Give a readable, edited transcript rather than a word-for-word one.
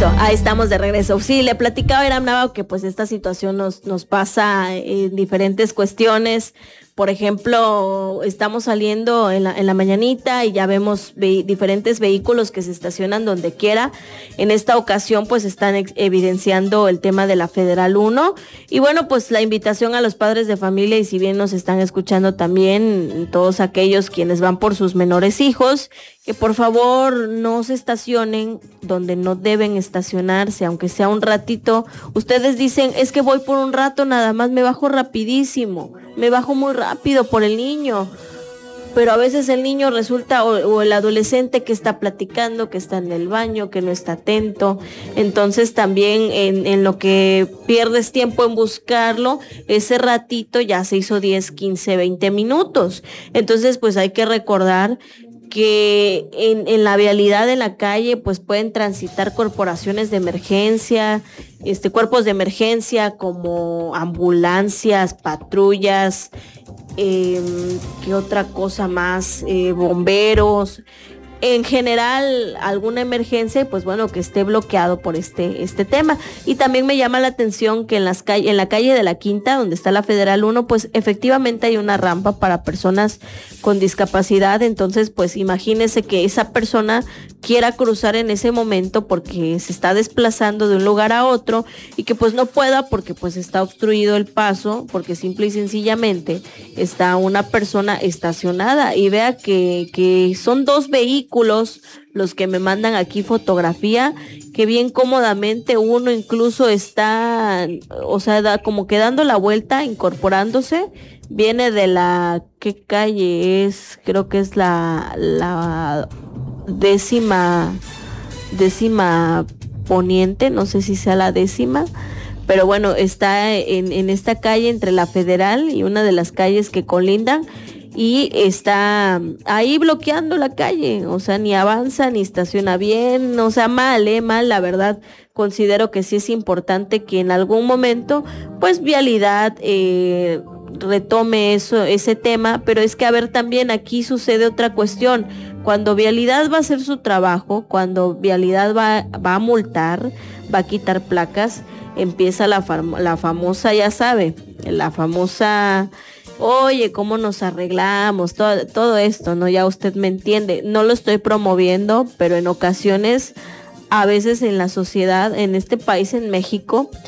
Listo, ahí estamos de regreso. Sí, le platicaba a Iram Nava que pues esta situación nos pasa en diferentes cuestiones. Por ejemplo, estamos saliendo en la mañanita y ya vemos diferentes vehículos que se estacionan donde quiera. En esta ocasión pues están evidenciando el tema de la Federal 1. Y bueno, pues la invitación a los padres de familia, y si bien nos están escuchando también todos aquellos quienes van por sus menores hijos, que por favor no se estacionen donde no deben estacionarse, aunque sea un ratito. Ustedes dicen, es que voy por un rato, nada más me bajo rapidísimo, me bajo muy rápido por el niño. Pero a veces el niño resulta, o el adolescente que está platicando, que está en el baño, que no está atento. Entonces también en lo que pierdes tiempo en buscarlo, ese ratito ya se hizo 10, 15, 20 minutos. Entonces pues hay que recordar que en la vialidad de la calle pues pueden transitar corporaciones de emergencia, cuerpos de emergencia como ambulancias, patrullas, ¿qué otra cosa más? Bomberos. En general, alguna emergencia, pues bueno, que esté bloqueado por este tema. Y también me llama la atención que en la calle de la Quinta, donde está la Federal 1, pues efectivamente hay una rampa para personas con discapacidad. Entonces, pues imagínese que esa persona quiera cruzar en ese momento porque se está desplazando de un lugar a otro y que pues no pueda porque pues está obstruido el paso, porque simple y sencillamente está una persona estacionada. Y vea que son dos vehículos los que me mandan aquí fotografía, que bien cómodamente uno incluso está, o sea, como que dando la vuelta, incorporándose, viene de ¿qué calle es? Creo que es la décima poniente, no sé si sea la décima, pero bueno, está en esta calle entre la Federal y una de las calles que colindan, y está ahí bloqueando la calle, o sea, ni avanza ni estaciona bien, o sea, mal, la verdad. Considero que sí es importante que en algún momento, pues Vialidad retome ese tema, pero es que a ver, también aquí sucede otra cuestión. Cuando Vialidad va a hacer su trabajo, cuando Vialidad va a multar, va a quitar placas, empieza la famosa, ya sabe, la famosa: oye, ¿cómo nos arreglamos? Todo esto, ¿no? Ya usted me entiende. No lo estoy promoviendo, pero en ocasiones, a veces en la sociedad, en este país, en México,